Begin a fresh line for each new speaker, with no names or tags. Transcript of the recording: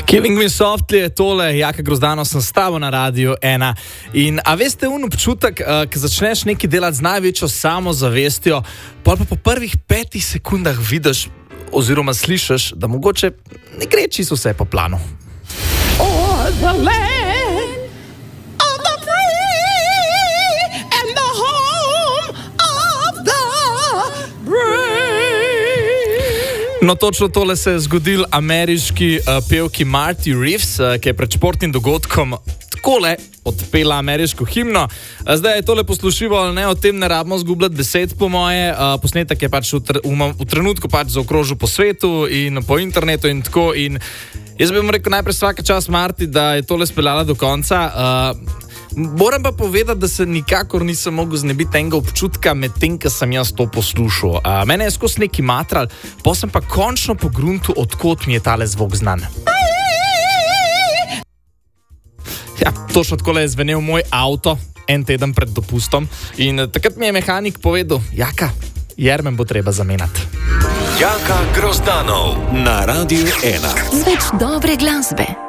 Killing Me Softly je tole, Jaka Grozdano, sem s tabo na Radiu 1. In a veste občutek, ko začneš nekaj delati z največjo samozavestjo, pa po prvih 5 sekundah vidiš oziroma slišiš, da mogoče ne gre čisto vse po planu.
Or the land of the free and the home of the brave.
No, točno tole se je zgodil ameriški pevki Marti Reeves, ki je pred športnim dogodkom takole odpela ameriško himno. Zdaj je tole poslušivo, ne, o tem ne rabimo zgubljati besed, po moje. Posnetek je pač v trenutku pač zaokrožil po svetu in po internetu in tako. In jaz bi vam rekel najprej vsaka čast Marti, da je tole speljala do konca. Moram pa povedati, da se nikakor nisem mogel znebiti enega občutka med tem, ko sem jaz to poslušal. Mene je skozi neki matral, pa sem pa končno pogruntil, odkot mi je tale zvok znan. Ja, točno takole je zvenel moj avto en teden pred dopustom in takrat mi je mehanik povedal, Jaka, jermen bo treba zamenjati.
Jaka Grozdanov na Radiu 1.
Več dobre glasbe.